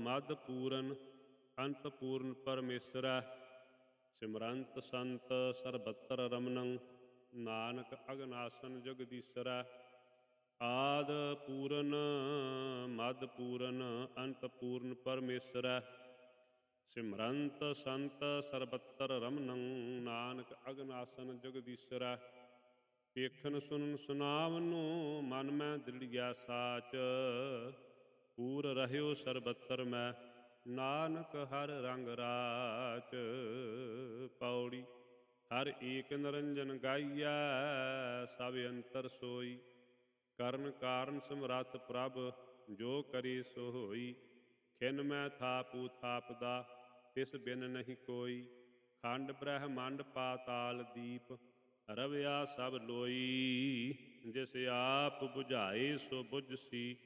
ਮਦ ਪੂਰਨ ਅੰਤ ਪੂਰਨ ਪਰਮੇਸ਼ਰੈ। ਸਿਮਰੰਤ ਸੰਤ ਸਰਬੱਤਰ ਰਮਨੰ ਨਾਨਕ ਅਗਨਾਸਨ ਜਗਦੀਸ਼ਰੈ। ਆਦ ਪੂਰਨ ਮਦ ਪੂਰਨ ਅੰਤ ਪੂਰਨ ਪਰਮੇਸ਼ਰੈ। ਸਿਮਰੰਤ ਸੰਤ ਸਰਬੱਤਰ ਰਮਨੰ ਨਾਨਕ ਅਗਨਾਸਨ ਜਗਦੀਸ਼ਰੈ। ਵੇਖਣ ਸੁਣਨ ਸੁਨਾਵਨੁ ਮਨ ਮੈਂ ਦ੍ਰਿੜਿਆ ਸਾਚ। ਪੂਰ ਰਹਿਓ ਸਰਬੱਤਰ ਮੈਂ ਨਾਨਕ ਹਰ ਰੰਗ ਰਾਚ। ਪੌੜੀ ਹਰ ਏਕ ਨਿਰੰਜਨ ਗਾਈਐ ਸਭ ਅੰਤਰ ਸੋਈ। ਕਰਨ ਕਾਰਨ ਸਮਰੱਥ ਪ੍ਰਭ ਜੋ ਕਰੀ ਸੋ ਹੋਈ। ਖਿਨ ਮੈਂ ਥਾਪੂ ਥਾਪਦਾ ਤਿਸ ਬਿਨ ਨਹੀਂ ਕੋਈ। ਖੰਡ ਬ੍ਰਹਮੰਡ ਪਾਤਾਲ ਦੀਪ ਰਵਿਆ ਸਭ ਲੋਈ। ਜਿਸ ਆਪ ਬੁਝਾਏ ਸੋ ਬੁਝਸੀ